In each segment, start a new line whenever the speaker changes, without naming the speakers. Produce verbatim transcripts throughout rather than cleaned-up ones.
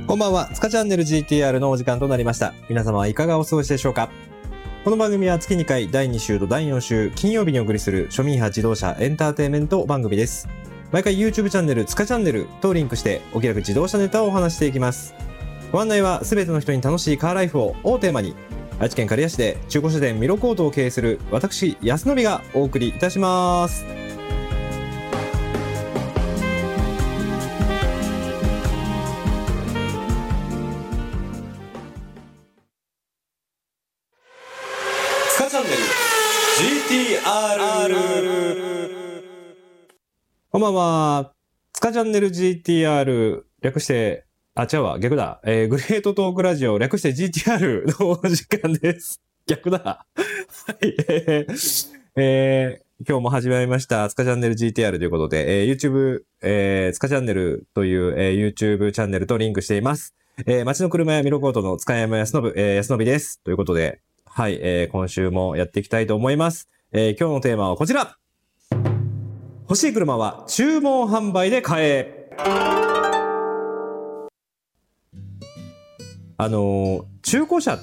こんばんは、つかチャンネル ジーティーアール のお時間となりました。皆様はいかがお過ごしでしょうか。この番組は月にかいだいに週とだいよん週金曜日にお送りする庶民派自動車エンターテインメント番組です。毎回 YouTube チャンネルつかチャンネルとリンクしてお気楽自動車ネタをお話していきます。ご案内はすべての人に楽しいカーライフををテーマに、愛知県刈谷市で中古車店ミロコートを経営する私安則がお送りいたします。つかチャンネル ジーティーアール。 こんばんは、つかチャンネル ジーティーアール 略してあ、違うわ、逆だ。えー、グレートトークラジオ、略して ジーティーアール のお時間です。逆だ。はい、えーえー、今日も始まりました、つかチャンネル ジーティーアール ということで、えー、YouTube、えー、つかチャンネルという、えー、YouTube チャンネルとリンクしています。えー、街の車やミロコートの塚山康信、えー、康信です。ということで、はい、えー、今週もやっていきたいと思います。えー、今日のテーマはこちら。欲しい車は注文販売で買え。あの、中古車って、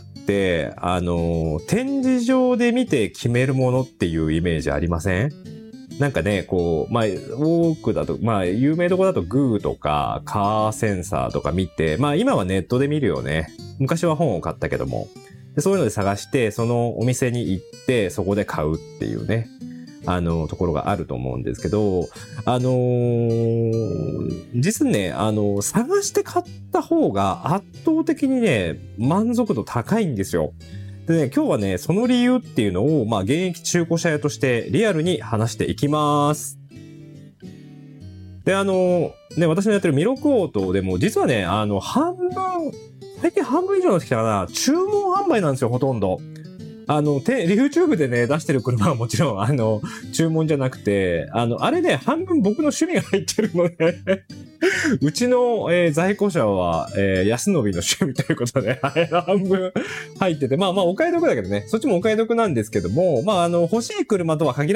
あの、展示場で見て決めるものっていうイメージありません？なんかね、こう、まあ、多くだと、まあ、有名どころだとグーとか、カーセンサーとか見て、まあ、今はネットで見るよね。昔は本を買ったけども。でそういうので探して、そのお店に行って、そこで買うっていうね。あの、ところがあると思うんですけど、あのー、実ね、あの、探して買った方が圧倒的にね、満足度高いんですよ。でね、今日はね、その理由っていうのを、まあ、現役中古車屋としてリアルに話していきます。で、あの、ね、私のやってるミロコートでも、実はね、あの、半分、最近半分以上になってきたかな、注文販売なんですよ、ほとんど。あの、て、YouTube でね、出してる車はもちろん、あの、注文じゃなくて、あの、あれね、半分僕の趣味が入ってるので、うちの、えー、在庫車は、えー、安則の趣味ということで、半分入ってて、まあまあお買い得だけどね、そっちもお買い得なんですけども、まああの、欲しい車とは限ら